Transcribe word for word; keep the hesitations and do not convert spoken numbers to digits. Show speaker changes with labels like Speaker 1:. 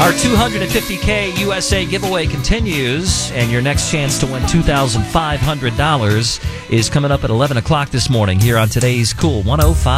Speaker 1: Our two hundred fifty K U S A giveaway continues, and your next chance to win two thousand five hundred dollars is coming up at eleven o'clock this morning here on today's Cool one oh five.